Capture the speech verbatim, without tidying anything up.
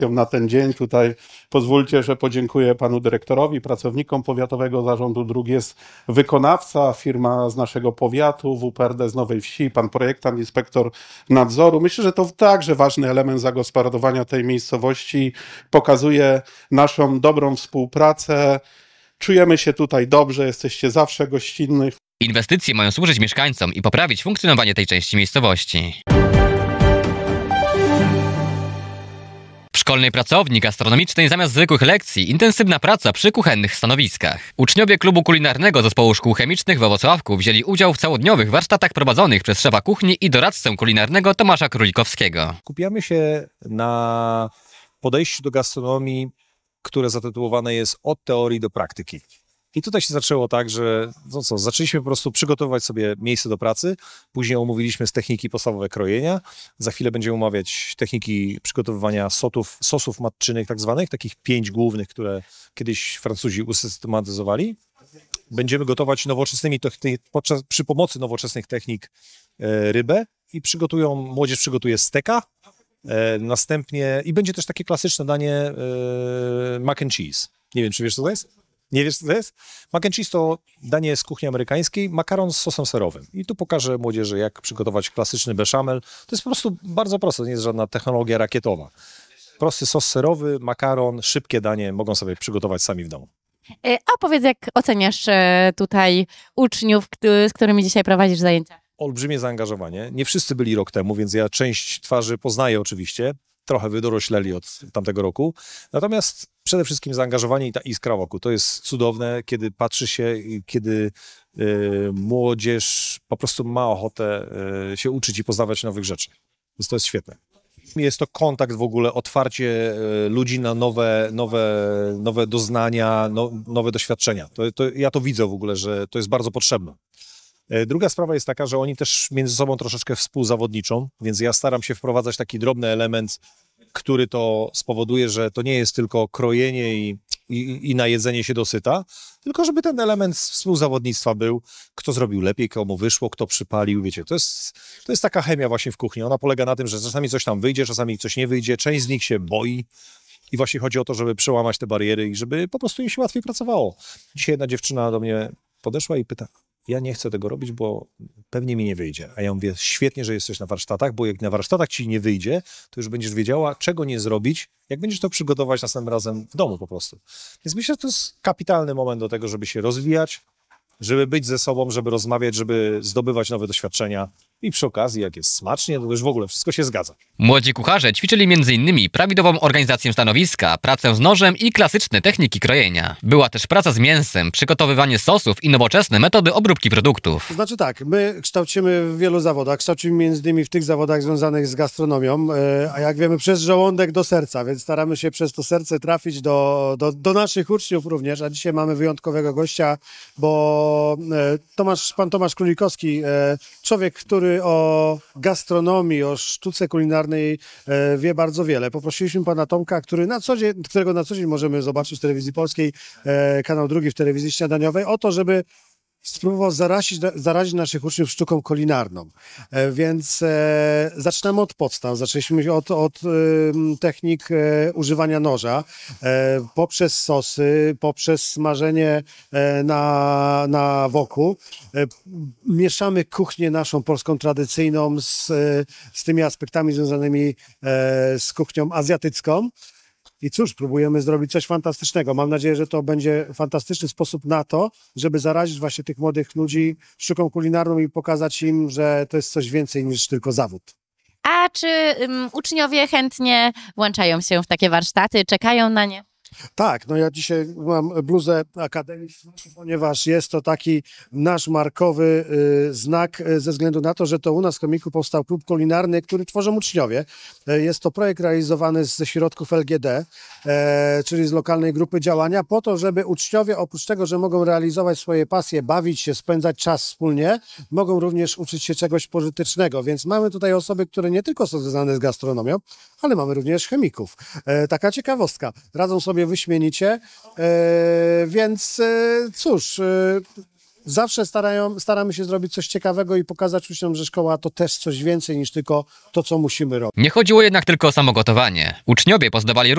na ten dzień. Tutaj pozwólcie, że podziękuję panu dyrektorowi, pracownikom Powiatowego Zarządu Dróg. Jest wykonawca, firma z naszego powiatu, W P R D z Nowej Wsi, pan projektant, inspektor nadzoru. Myślę, że to także ważny element zagospodarowania tej miejscowości. Pokazuje naszą dobrą współpracę. Czujemy się tutaj dobrze, jesteście zawsze gościnni. Inwestycje mają służyć mieszkańcom i poprawić funkcjonowanie tej części miejscowości. W szkolnej pracowni gastronomicznej zamiast zwykłych lekcji intensywna praca przy kuchennych stanowiskach. Uczniowie klubu kulinarnego Zespołu Szkół Chemicznych we Włocławku wzięli udział w całodniowych warsztatach prowadzonych przez szefa kuchni i doradcę kulinarnego Tomasza Królikowskiego. Skupiamy się na podejściu do gastronomii, które zatytułowane jest od teorii do praktyki. I tutaj się zaczęło tak, że no co, zaczęliśmy po prostu przygotowywać sobie miejsce do pracy, później omówiliśmy z techniki podstawowe krojenia, za chwilę będziemy omawiać techniki przygotowywania sotów, sosów matczynych tak zwanych, takich pięć głównych, które kiedyś Francuzi usystematyzowali. Będziemy gotować nowoczesnymi, podczas, przy pomocy nowoczesnych technik e, rybę i przygotują, młodzież przygotuje steka, e, następnie i będzie też takie klasyczne danie e, mac and cheese. Nie wiem, czy wiesz co to jest? Nie wiesz, co to jest? Mac and cheese to danie z kuchni amerykańskiej, makaron z sosem serowym. I tu pokażę młodzieży, jak przygotować klasyczny beszamel. To jest po prostu bardzo proste, to nie jest żadna technologia rakietowa. Prosty sos serowy, makaron, szybkie danie, mogą sobie przygotować sami w domu. A powiedz, jak oceniasz tutaj uczniów, z którymi dzisiaj prowadzisz zajęcia? Olbrzymie zaangażowanie. Nie wszyscy byli rok temu, więc ja część twarzy poznaję oczywiście. Trochę wydorośleli od tamtego roku. Natomiast przede wszystkim zaangażowanie i ta iskra wokół. To jest cudowne, kiedy patrzy się, kiedy y, młodzież po prostu ma ochotę y, się uczyć i poznawać nowych rzeczy. Więc to jest świetne. Jest to kontakt w ogóle, otwarcie y, ludzi na nowe, nowe, nowe doznania, no, nowe doświadczenia. To, to, ja to widzę w ogóle, że to jest bardzo potrzebne. Druga sprawa jest taka, że oni też między sobą troszeczkę współzawodniczą, więc ja staram się wprowadzać taki drobny element, który to spowoduje, że to nie jest tylko krojenie i, i, i najedzenie się dosyta, tylko żeby ten element współzawodnictwa był, kto zrobił lepiej, komu wyszło, kto przypalił, wiecie, to jest, to jest taka chemia właśnie w kuchni. Ona polega na tym, że czasami coś tam wyjdzie, czasami coś nie wyjdzie, część z nich się boi i właśnie chodzi o to, żeby przełamać te bariery i żeby po prostu im się łatwiej pracowało. Dzisiaj jedna dziewczyna do mnie podeszła i pyta: ja nie chcę tego robić, bo pewnie mi nie wyjdzie. A ja mówię, świetnie, że jesteś na warsztatach, bo jak na warsztatach ci nie wyjdzie, to już będziesz wiedziała, czego nie zrobić, jak będziesz to przygotować następnym razem w domu po prostu. Więc myślę, że to jest kapitalny moment do tego, żeby się rozwijać, żeby być ze sobą, żeby rozmawiać, żeby zdobywać nowe doświadczenia. I przy okazji, jak jest smacznie, to już w ogóle wszystko się zgadza. Młodzi kucharze ćwiczyli między innymi prawidłową organizację stanowiska, pracę z nożem i klasyczne techniki krojenia. Była też praca z mięsem, przygotowywanie sosów i nowoczesne metody obróbki produktów. To znaczy tak, my kształcimy w wielu zawodach, kształcimy między innymi w tych zawodach związanych z gastronomią, a jak wiemy przez żołądek do serca, więc staramy się przez to serce trafić do, do, do naszych uczniów również, a dzisiaj mamy wyjątkowego gościa, bo Tomasz, pan Tomasz Królikowski, człowiek, który o gastronomii, o sztuce kulinarnej e, wie bardzo wiele. Poprosiliśmy pana Tomka, który na co dzień, którego na co dzień możemy zobaczyć w telewizji polskiej, e, kanał drugi w telewizji śniadaniowej, o to, żeby spróbował zarazić, zarazić naszych uczniów sztuką kulinarną. E, więc e, zaczynamy od podstaw. Zaczęliśmy od, od e, technik e, używania noża, e, poprzez sosy, poprzez smażenie e, na, na woku. E, mieszamy kuchnię naszą polską tradycyjną z, z tymi aspektami związanymi e, z kuchnią azjatycką. I cóż, próbujemy zrobić coś fantastycznego. Mam nadzieję, że to będzie fantastyczny sposób na to, żeby zarazić właśnie tych młodych ludzi sztuką kulinarną i pokazać im, że to jest coś więcej niż tylko zawód. A czy um, uczniowie chętnie włączają się w takie warsztaty, czekają na nie? Tak, no ja dzisiaj mam bluzę akademicką, ponieważ jest to taki nasz markowy y, znak y, ze względu na to, że to u nas w Chomiku powstał klub kulinarny, który tworzą uczniowie. Y, jest to projekt realizowany ze środków L G D, y, czyli z lokalnej grupy działania, po to, żeby uczniowie oprócz tego, że mogą realizować swoje pasje, bawić się, spędzać czas wspólnie, mogą również uczyć się czegoś pożytecznego. Więc mamy tutaj osoby, które nie tylko są związane z gastronomią, ale mamy również chemików. Y, taka ciekawostka. Radzą sobie wyśmienicie, e, więc e, cóż, e, zawsze starają, staramy się zrobić coś ciekawego i pokazać uczniom, że szkoła to też coś więcej niż tylko to, co musimy robić. Nie chodziło jednak tylko o samo gotowanie. Uczniowie pozdawali